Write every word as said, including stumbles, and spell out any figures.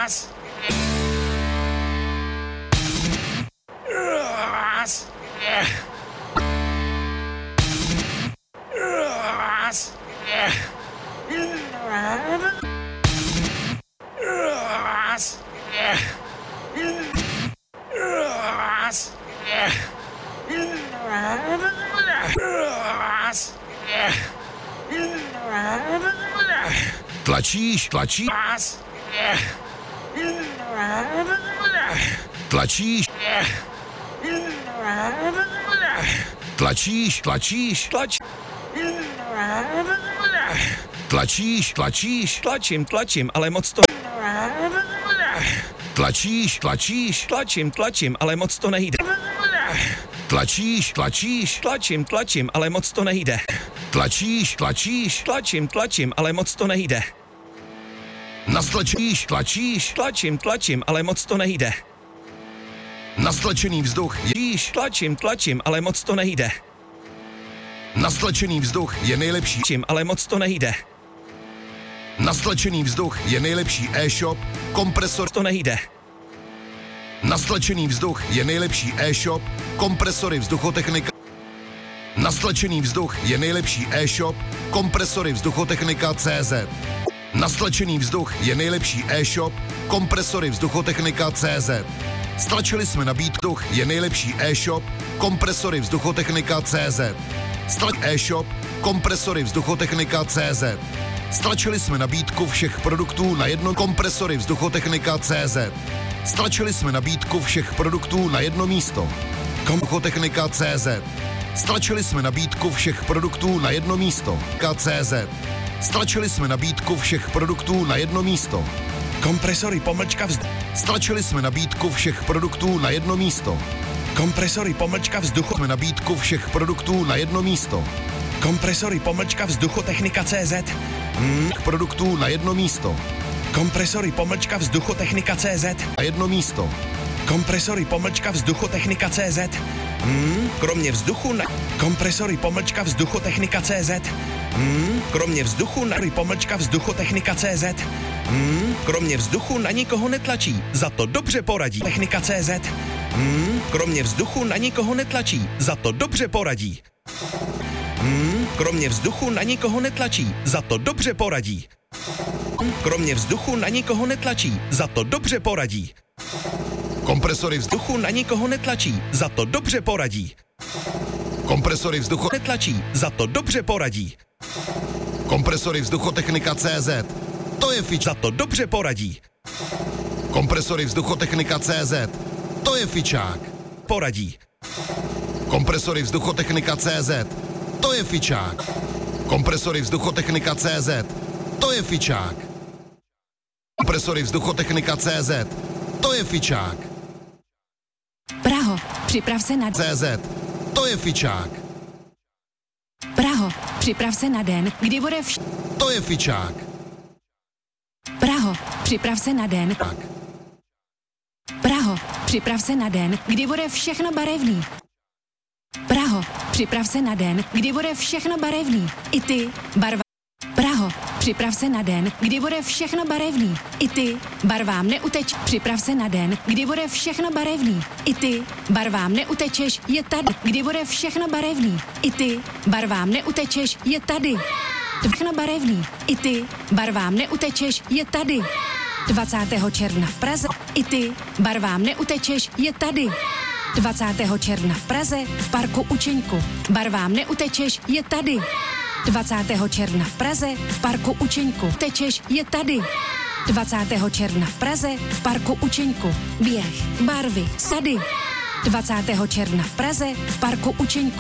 Tlačíš, tlačíš. Tlačíš. Tlačíš, tlačíš. Tlač. Tlačíš, tlačíš. Tlačím, tlačím, ale moc to... Tlačíš, tlačíš. Tlačím, tlačím, ale moc to nejde. Tlačíš, tlačíš. Tlačím, tlačím, ale moc to nejde. Tlačíš, tlačíš. Tlačím, tlačím, ale moc to nejde. Nastlačíš, tlačíš. Tlačím, tlačím, ale moc to nejde. Nastlačený vzduch je... Tlačím, tlačím, ale moc to nejde. Nastlačený vzduch je nejlepší... Tlačím, ale moc to nejde. Nastlačený vzduch je nejlepší e-shop, kompresor... To nejde. Nastlačený vzduch je nejlepší e-shop, kompresory vzduchotechnika... Nastlačený vzduch je nejlepší e-shop, kompresory vzduchotechnika tečka cé zet. Nastlačený vzduch je nejlepší e-shop, kompresory vzduchotechnika tečka cé zet. Stlačili jsme nabídku, je nejlepší e-shop, kompresory vzduchotechnika tečka cé zet. Stlač e-shop, kompresory vzduchotechnika tečka cé zet. Stlačili jsme nabídku všech produktů na jedno kompresory vzduchotechnika tečka cé zet. Stlačili jsme nabídku všech produktů na jedno místo. Vzduchotechnika tečka cé zet. Stlačili jsme nabídku všech produktů na jedno místo. .cz. Stlačili jsme nabídku všech produktů na jedno místo. Kompresory pomlčka vzduch. Stlačili jsme nabídku všech produktů na jedno místo. Kompresory pomlčka vzduchu. Jsme nabídku všech produktů na jedno místo. Kompresory pomlčka vzduchotechnika tečka cé zet. Hmm. Produktů na jedno místo. Kompresory pomlčka vzduchotechnika tečka cé zet. Na jedno místo. Kompresory pomlčka vzduchotechnika tečka cé zet. Hmm. Kromě vzduchu na... Kompresory pomlčka vzduchotechnika tečka cé zet. Hmm. Kromě vzduchu na... Pomlčka vzduchotechnika tečka cé zet. Hmm. Kromě vzduchu na nikoho netlačí, za to dobře poradí. Technika tečka cé zet. Hmm. Kromě vzduchu na nikoho netlačí, za to dobře poradí. Hmm. Kromě vzduchu na nikoho netlačí, za to dobře poradí. Kromě vzduchu na nikoho netlačí, za to dobře poradí. Kompresory vzduchu na nikoho netlačí, za to dobře poradí. Kompresory vzduchu netlačí, za to dobře poradí. Kompresory vzduchotechnika tečka cé zet. To je fič. Za to dobře poradí. Kompresory vzduchotechnika tečka cé zet. To je fičák. Poradí. Kompresory vzduchotechnika tečka cé zet. To je fičák. Kompresory vzduchotechnika tečka cé zet. To je fičák. Kompresory vzduchotechnika tečka cé zet. To je fičák. Praho, připrav se na... cé zet. To je fičák. Praho, připrav se na den, kdy bude vš... To je fičák. Praho, připrav se na den... Tak. Praho, připrav se na den, kdy bude všechno barevný. Praho, připrav se na den, kdy bude všechno barevný. I ty, barva... Praho, připrav se na den, kdy bude všechno barevný. I ty, barvám neuteč. Připrav se na den, kdy bude všechno barevný. I ty, barvám neutečeš, je tady. Kdy bude všechno barevný. I ty, barvám neutečeš, je tady. Všechno barevný. I ty, barvám neutečeš, je tady. dvacátého června v Praze. I ty, barvám neutečeš, je tady. dvacátého června v Praze v parku Učeňku. Barvám neutečeš, je tady. dvacátého června v Praze v parku Učeňku. Tečeš, je tady. dvacátého června v Praze v parku Učeňku. Běh, barvy, sady. dvacátého června v Praze v parku Učeňku.